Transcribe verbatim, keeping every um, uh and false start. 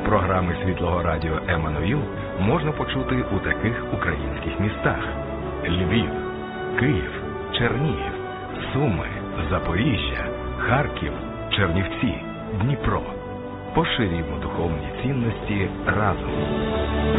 Програми Світлого радіо Еммануїл можна почути у таких українських містах: Львів, Київ, Чернігів, Суми, Запоріжжя, Харків, Чернівці, Дніпро. Поширюємо духовні цінності разом.